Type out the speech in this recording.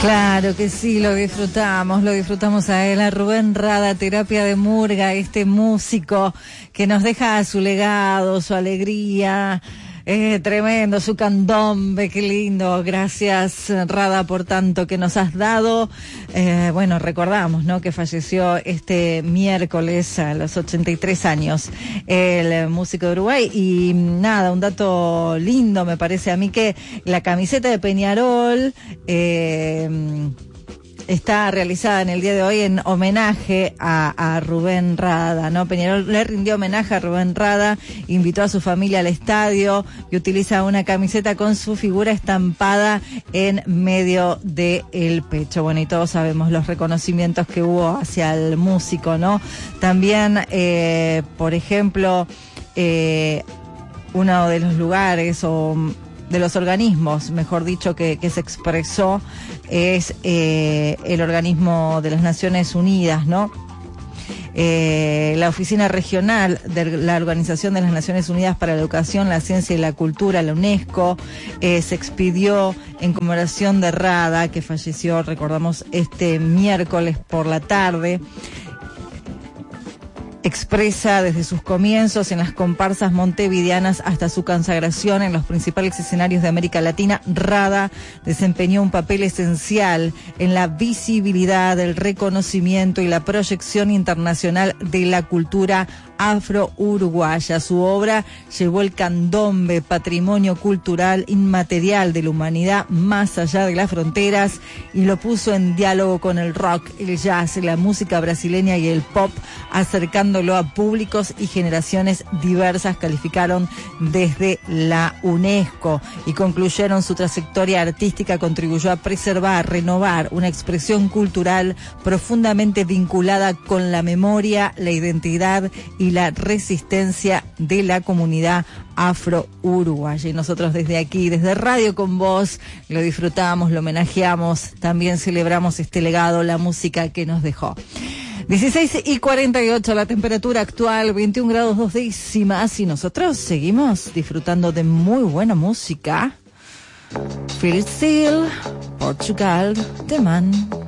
Claro que sí, lo disfrutamos a él, a Rubén Rada, Terapia de Murga, este músico que nos deja su legado, su alegría, tremendo, su candombe, qué lindo. Gracias, Rada, por tanto que nos has dado. Bueno, recordamos, ¿no?, que falleció este miércoles a los 83 años el músico de Uruguay. Y nada, un dato lindo me parece a mí, que la camiseta de Peñarol está realizada en el día de hoy en homenaje a Rubén Rada, ¿no? Peñarol le rindió homenaje a Rubén Rada, invitó a su familia al estadio y utiliza una camiseta con su figura estampada en medio del pecho. Bueno, y todos sabemos los reconocimientos que hubo hacia el músico, ¿no? También, por ejemplo, uno de los lugares o de los organismos, mejor dicho, que se expresó es el organismo de las Naciones Unidas, ¿no? La Oficina Regional de la Organización de las Naciones Unidas para la Educación, la Ciencia y la Cultura, la UNESCO, se expidió en conmemoración de Rada, que falleció, recordamos, este miércoles por la tarde. Expresa desde sus comienzos en las comparsas montevideanas hasta su consagración en los principales escenarios de América Latina. Rada desempeñó un papel esencial en la visibilidad, el reconocimiento y la proyección internacional de la cultura afro-uruguaya. Su obra llevó el candombe, patrimonio cultural inmaterial de la humanidad, más allá de las fronteras, y lo puso en diálogo con el rock, el jazz, la música brasileña y el pop, acercándolo a públicos y generaciones diversas, calificaron desde la UNESCO, y concluyeron: su trayectoria artística contribuyó a preservar, renovar una expresión cultural profundamente vinculada con la memoria, la identidad y la resistencia de la comunidad afro-uruguaya. Y nosotros desde aquí, desde Radio Con Vos, lo disfrutamos, lo homenajeamos, también celebramos este legado, la música que nos dejó. 16:48 la temperatura actual, 21 grados 2 décimas, y nosotros seguimos disfrutando de muy buena música. Phil Steele, Portugal, The Man.